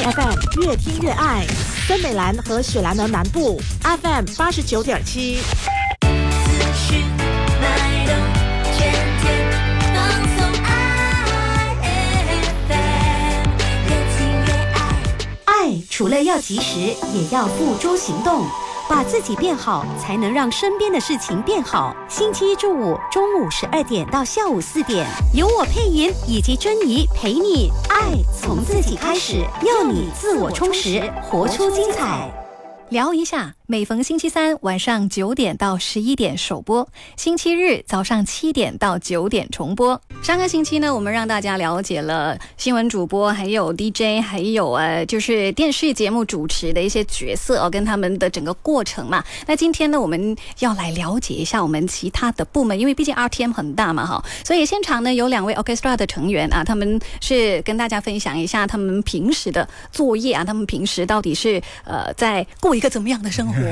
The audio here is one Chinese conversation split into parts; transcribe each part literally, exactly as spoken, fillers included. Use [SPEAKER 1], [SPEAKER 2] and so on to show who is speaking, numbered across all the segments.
[SPEAKER 1] F M 越听越爱，森美兰和雪兰莪南部 F M 八十九点七。
[SPEAKER 2] 爱除了要及时，也要付诸行动。把自己变好，才能让身边的事情变好。星期一至五中午十二点到下午四点，由我配音以及珍妮陪你爱从自己开始，要你自我充实，活出精彩。
[SPEAKER 3] 聊一下，每逢星期三晚上九点到十一点首播，星期日早上七点到九点重播。上个星期呢，我们让大家了解了新闻主播，还有 D J， 还有呃，就是电视节目主持的一些角色哦，跟他们的整个过程嘛。那今天呢，我们要来了解一下我们其他的部门，因为毕竟 R T M 很大嘛，哈，所以现场呢有两位 Orchestra 的成员啊，他们是跟大家分享一下他们平时的作业啊，他们平时到底是呃在过一个怎么样的生活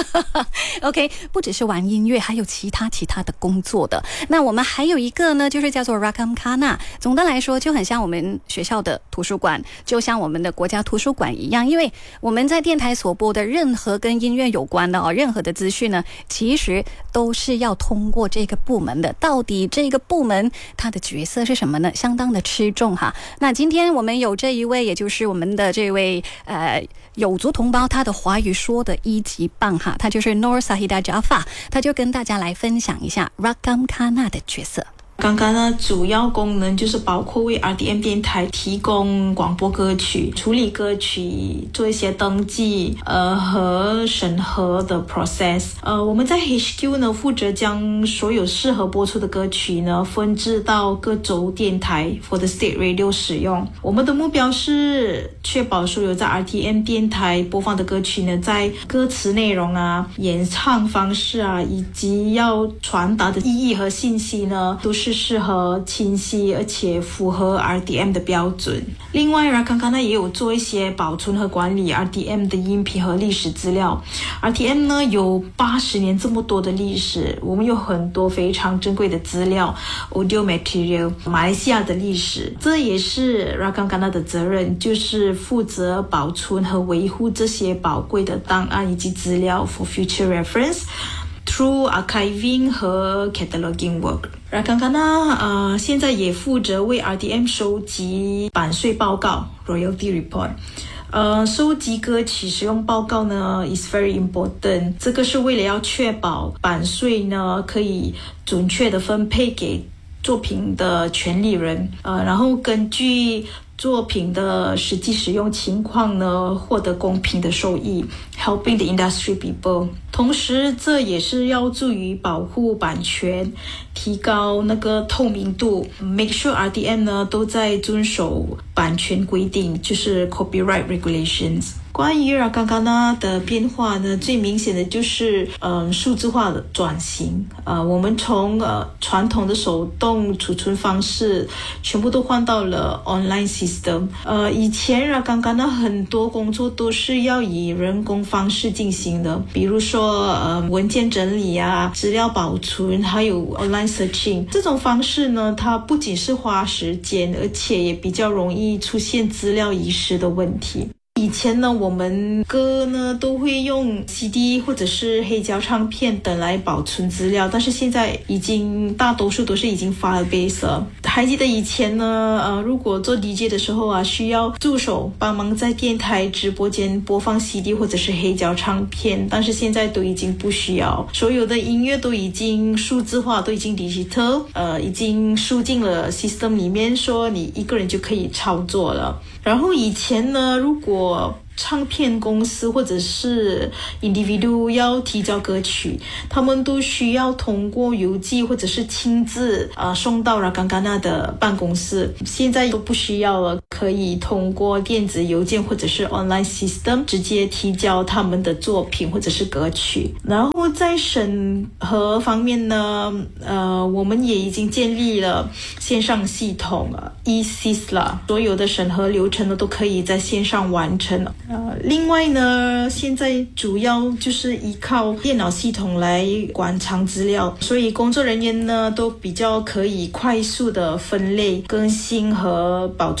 [SPEAKER 3] ？OK， 不只是玩音乐，还有其他其他的工作的。那我们还有一个呢，就是叫做 Rakam Kana。总的来说，就很像我们学校的图书馆，就像我们的国家图书馆一样。因为我们在电台所播的任何跟音乐有关的哦，任何的资讯呢，其实都是要通过这个部门的。到底这个部门它的角色是什么呢？相当的吃重哈。那今天我们有这一位，也就是我们的这位呃有族同胞，他的华语说的一级棒哈，他就是 Nur Sahida Jaffa， 他就跟大家来分享一下 Rakam Kana 的角色。
[SPEAKER 4] 刚刚呢，主要功能就是包括为 R T M 电台提供广播歌曲、处理歌曲、做一些登记呃和审核的 process。呃，我们在 H Q 呢负责将所有适合播出的歌曲呢分支到各州电台 for the state radio 使用。我们的目标是确保所有在 R T M 电台播放的歌曲呢，在歌词内容啊、演唱方式啊，以及要传达的意义和信息呢，都是适合、清晰而且符合 R T M 的标准。另外 Rakam Kana 也有做一些保存和管理 R T M 的音频和历史资料。R T M 呢有八十年这么多的历史，我们有很多非常珍贵的资料 audio material， 马来西亚的历史，这也是 Rakam Kana 的责任，就是负责保存和维护这些宝贵的档案以及资料 for future reference through archiving 和 cataloging work。Rakam Kana 呃，现在也负责为 R T M 收集版税报告 royalty report。呃，收集歌曲使用报告呢 is very important， 这个是为了要确保版税呢可以准确的分配给作品的权利人，呃，然后根据作品的实际使用情况呢，获得公平的收益 ，helping the industry people。同时，这也是要助于保护版权，提高那个透明度 ，make sure R T M 呢都在遵守版权规定，就是 copyright regulations。关于 Rakam Kana 的变化呢，最明显的就是呃数字化的转型。呃，我们从呃传统的手动储存方式，全部都换到了 online system。呃，以前 Rakam Kana 很多工作都是要以人工方式进行的，比如说呃文件整理啊、资料保存，还有 online searching。这种方式呢，它不仅是花时间，而且也比较容易出现资料遗失的问题。以前呢，我们歌呢都会用 C D 或者是黑胶唱片等来保存资料，但是现在已经大多数都是已经 file base 了。还记得以前呢，呃，如果做 D J 的时候啊，需要助手帮忙在电台直播间播放 C D 或者是黑胶唱片，但是现在都已经不需要，所有的音乐都已经数字化，都已经 digital， 呃，已经输进了 system 里面，说你一个人就可以操作了。然后以前呢，如果唱片公司或者是 individual 要提交歌曲，他们都需要通过邮寄或者是亲自呃送到 Rakam Kana 的办公室。现在都不需要了，可以通过电子邮件或者是 online system 直接提交他们的作品或者是歌曲。然后在审核方面呢，呃，我们也已经建立了线上系统 E C S 啦，所有的审核流程呢都可以在线上完成。呃，另外呢，现在主要就是依靠电脑系统来馆藏资料，所以工作人员呢都比较可以快速的分类、更新和保存 data。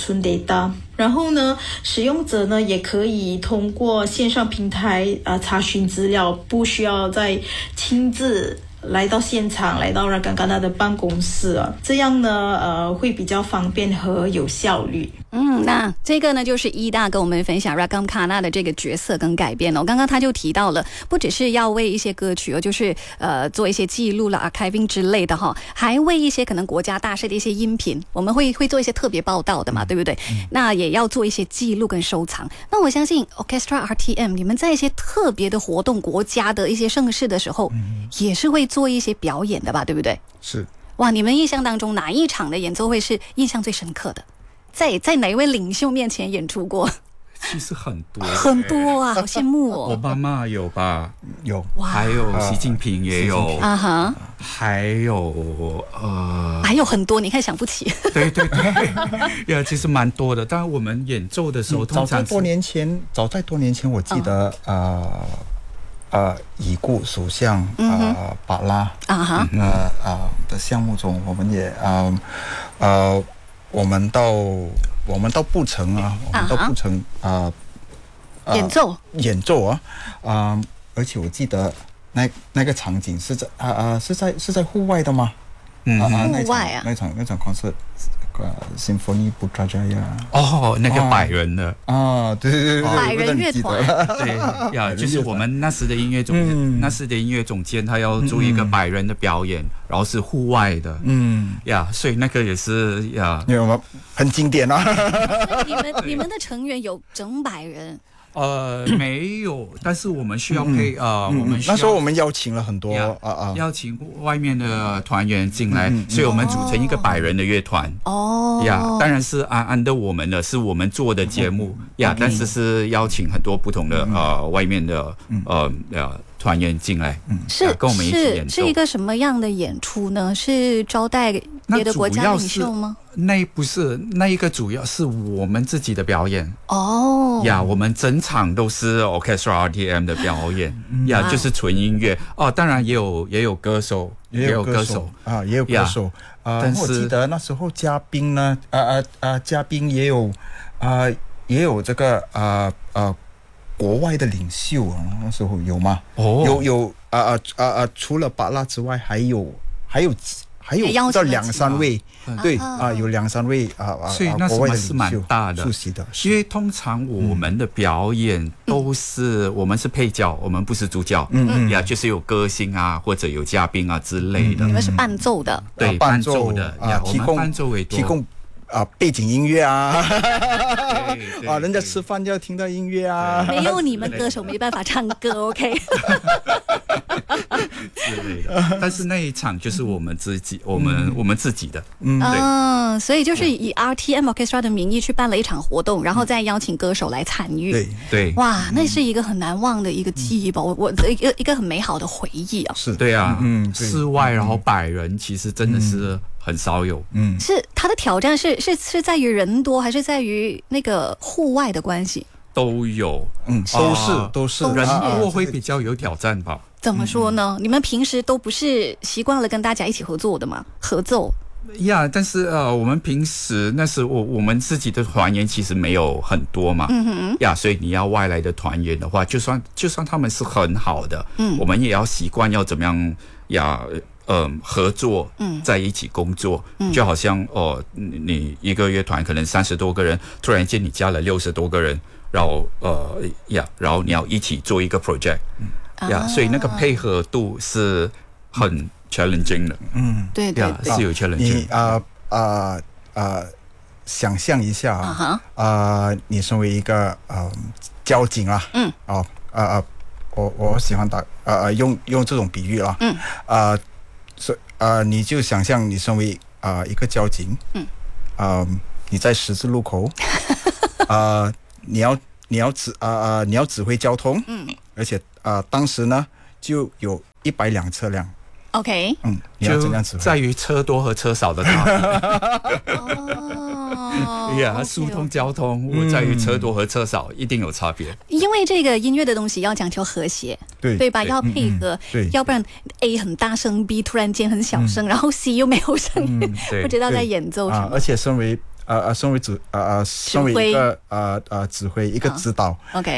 [SPEAKER 4] 的。然后呢，使用者呢也可以通过线上平台啊、呃、查询资料，不需要再亲自来到现场，来到Ragam Kana的办公室啊，这样呢，呃，会比较方便和有效率。
[SPEAKER 3] 嗯，那这个呢，就是一大跟我们分享 Ragam Kana 的这个角色跟改变哦。刚刚他就提到了，不只是要为一些歌曲哦，就是呃做一些记录了 archiving 之类的哈，还为一些可能国家大事的一些音频，我们会会做一些特别报道的嘛，对不对？嗯、那也要做一些记录跟收藏。那我相信 Orchestra R T M 你们在一些特别的活动、国家的一些盛事的时候，嗯、也是会做一些表演的吧，对不对？
[SPEAKER 5] 是。
[SPEAKER 3] 哇，你们印象当中哪一场的演奏会是印象最深刻的？在在哪一位领袖面前演出过？
[SPEAKER 5] 其实很多
[SPEAKER 3] 很多啊，好羡慕哦。
[SPEAKER 5] 奥巴马有吧？
[SPEAKER 6] 有，
[SPEAKER 5] 还有习近平也有
[SPEAKER 3] 啊哈，
[SPEAKER 5] 还有呃，
[SPEAKER 3] 还有很多，你看想不起。
[SPEAKER 5] 对对对，呀，其实蛮多的。但我们演奏的时候，
[SPEAKER 6] 嗯、通常早在多年前，早在多年前，我记得、嗯、呃呃，已故首相呃巴拉啊哈呃呃的项目中，我们也呃呃。我们到我们到布城啊，我们到布城啊、
[SPEAKER 3] 呃，演奏
[SPEAKER 6] 演奏啊，啊、呃，而且我记得那那个场景是在啊啊、呃、是在是在户外的吗？
[SPEAKER 3] 嗯，啊、户外啊，
[SPEAKER 6] 那场那场 concert， 呃 ，Symphony Putrajaya。
[SPEAKER 5] 哦，那个百人的
[SPEAKER 6] 啊，对对对对，
[SPEAKER 3] 百人乐团，
[SPEAKER 5] 对呀，就是我们那时的音乐总监，嗯、那时的音乐总监他要做一个百人的表演，嗯、然后是户外的，嗯呀，所以那个也是呀，
[SPEAKER 6] 有吗？很经典啊。
[SPEAKER 3] 你们你们的成员有整百人。
[SPEAKER 5] 呃，没有，但是我们需要配、嗯、呃，
[SPEAKER 6] 嗯、
[SPEAKER 5] 我们需要
[SPEAKER 6] 那时候我们邀请了很多啊啊，
[SPEAKER 5] 邀请外面的团员进来，嗯、所以我们组成一个百人的乐团。哦，呀，当然是安安的我们的，是我们做的节目、嗯、呀，但是是邀请很多不同的、嗯、呃外面的、嗯、呃呃团员进来，嗯，
[SPEAKER 3] 是
[SPEAKER 5] 跟我们一起演奏。
[SPEAKER 3] 是一个什么样的演出呢？是招待别的国家领袖吗？
[SPEAKER 5] 那不是，那一个主要是我们自己的表演
[SPEAKER 3] 哦
[SPEAKER 5] 呀，我们整场都是 Orchestra R T M 的表演呀，就是纯音乐哦，当然也有也有歌手，
[SPEAKER 6] 也有歌手啊，也有歌手啊。但是我记得那时候嘉宾呢，啊啊啊，嘉宾也有啊，也有这个啊啊国外的领袖啊，那时候有吗？哦，有有啊啊啊啊，除了巴拉之外，还有还有。还有到两三位，对啊，有两三位啊啊，
[SPEAKER 5] 所以那时候是蛮大的
[SPEAKER 6] 出席的。
[SPEAKER 5] 因为通常我们的表演都是我们是配角，我们不是主角，嗯呀，就是有歌星啊或者有嘉宾啊之类的。
[SPEAKER 3] 你们是伴奏的，
[SPEAKER 5] 对，伴奏的
[SPEAKER 6] 啊，提供
[SPEAKER 5] 伴奏为多，
[SPEAKER 6] 提供啊背景音乐啊，啊，人家吃饭就要听到音乐啊。
[SPEAKER 3] 没有你们歌手没办法唱歌 ，OK。
[SPEAKER 5] 之类的，但是那一场就是我们自己，我们、嗯、我们自己的，
[SPEAKER 3] 嗯，对，所以就是以 R T M Orchestra 的名义去办了一场活动，然后再邀请歌手来参与，
[SPEAKER 5] 对对，
[SPEAKER 3] 哇，那是一个很难忘的一个记忆吧，我我一个一个很美好的回忆啊，
[SPEAKER 5] 是对啊，嗯，室外然后百人其实真的是很少有，
[SPEAKER 3] 嗯，是它的挑战是是是在于人多，还是在于那个户外的关系？
[SPEAKER 5] 都有，
[SPEAKER 6] 嗯，都是、啊、都是
[SPEAKER 5] 人多会比较有挑战吧。
[SPEAKER 3] 怎么说呢？嗯、你们平时都不是习惯了跟大家一起合作的吗？合奏
[SPEAKER 5] 呀， yeah, 但是呃，我们平时那时我我们自己的团员其实没有很多嘛，嗯哼，呀， yeah, 所以你要外来的团员的话，就算就算他们是很好的，嗯，我们也要习惯要怎么样呀，呃，合作，嗯，在一起工作，嗯，就好像哦、呃，你一个乐团可能三十多个人，突然间你加了六十多个人，然后呃呀， yeah, 然后你要一起做一个 project，嗯。呀、yeah, ，所以那个配合度是很 challenging 的，嗯，
[SPEAKER 3] 对对对，
[SPEAKER 5] yeah, 是有 challenging。
[SPEAKER 6] 你啊啊啊，想象一下啊，啊、uh-huh. 呃，你身为一个呃交警啊，嗯，哦啊啊，我我喜欢打呃用用这种比喻啦，嗯，啊，所啊你就想象你身为啊、呃、一个交警，嗯，啊、呃、你在十字路口，啊、呃、你要你要指啊啊、呃、你要指挥交通，嗯，而且。啊、呃，当时呢就有一百辆车辆
[SPEAKER 3] ，OK，
[SPEAKER 6] 嗯，你要怎样指挥？
[SPEAKER 5] 在于车多和车少的差别。哦，呀，疏通交通，我在于车多和车少、嗯、一定有差别。
[SPEAKER 3] 因为这个音乐的东西要讲求和谐，
[SPEAKER 6] 对
[SPEAKER 3] 对吧？对要配合、嗯嗯，对，要不然 A 很大声 ，B 突然间很小声、嗯，然后 C 又没有声音、嗯，不知道在演奏什么。
[SPEAKER 6] 啊，而且身为呃呃，身为指呃呃，身为一个呃呃指挥一个指导。
[SPEAKER 3] OK。